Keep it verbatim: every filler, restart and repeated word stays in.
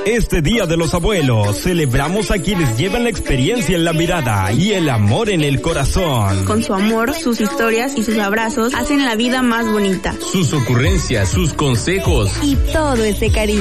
Este Día de los Abuelos, celebramos a quienes llevan la experiencia en la mirada y el amor en el corazón. Con su amor, sus historias y sus abrazos hacen la vida más bonita. Sus ocurrencias, sus consejos y todo ese cariño.